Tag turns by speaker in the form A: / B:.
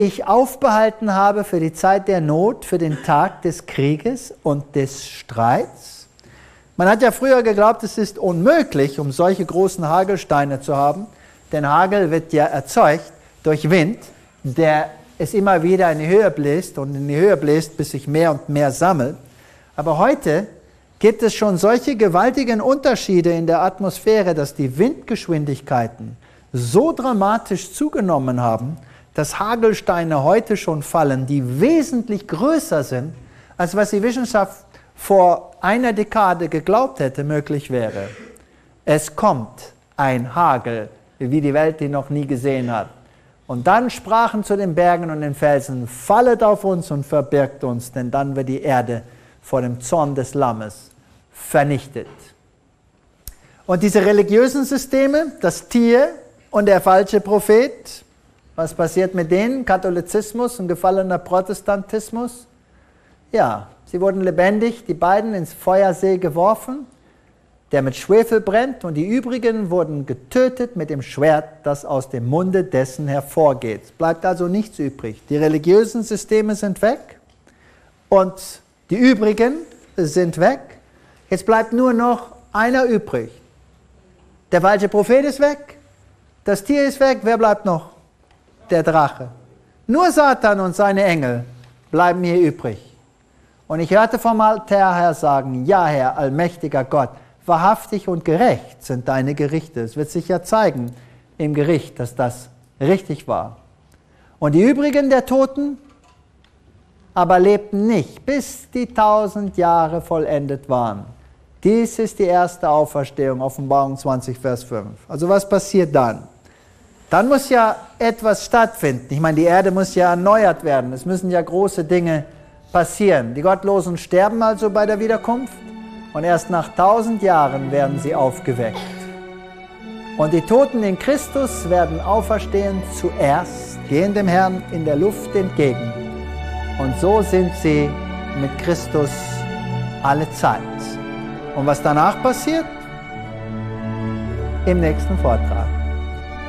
A: ich aufbehalten habe für die Zeit der Not, für den Tag des Krieges und des Streits. Man hat ja früher geglaubt, es ist unmöglich, um solche großen Hagelsteine zu haben, denn Hagel wird ja erzeugt durch Wind, der es immer wieder in die Höhe bläst und in die Höhe bläst, bis sich mehr und mehr sammelt. Aber heute gibt es schon solche gewaltigen Unterschiede in der Atmosphäre, dass die Windgeschwindigkeiten so dramatisch zugenommen haben, dass Hagelsteine heute schon fallen, die wesentlich größer sind, als was die Wissenschaft vor einer Dekade geglaubt hätte, möglich wäre. Es kommt ein Hagel, wie die Welt ihn noch nie gesehen hat. Und dann sprachen zu den Bergen und den Felsen, fallet auf uns und verbirgt uns, denn dann wird die Erde vor dem Zorn des Lammes vernichtet. Und diese religiösen Systeme, das Tier und der falsche Prophet, was passiert mit denen? Katholizismus und gefallener Protestantismus? Ja, sie wurden lebendig, die beiden ins Feuersee geworfen, der mit Schwefel brennt, und die übrigen wurden getötet mit dem Schwert, das aus dem Munde dessen hervorgeht. Es bleibt also nichts übrig. Die religiösen Systeme sind weg und die übrigen sind weg. Jetzt bleibt nur noch einer übrig. Der falsche Prophet ist weg, das Tier ist weg, wer bleibt noch? Der Drache. Nur Satan und seine Engel bleiben hier übrig. Und ich hörte vom Altar her sagen, ja Herr, allmächtiger Gott, wahrhaftig und gerecht sind deine Gerichte. Es wird sich ja zeigen im Gericht, dass das richtig war. Und die übrigen der Toten aber lebten nicht, bis die 1000 Jahre vollendet waren. Dies ist die erste Auferstehung, Offenbarung 20, Vers 5. Also was passiert dann? Dann muss ja etwas stattfinden. Ich meine, die Erde muss ja erneuert werden. Es müssen ja große Dinge passieren. Die Gottlosen sterben also bei der Wiederkunft und erst nach 1000 Jahren werden sie aufgeweckt. Und die Toten in Christus werden auferstehen zuerst, gehen dem Herrn in der Luft entgegen. Und so sind sie mit Christus alle Zeit. Und was danach passiert? Im nächsten Vortrag.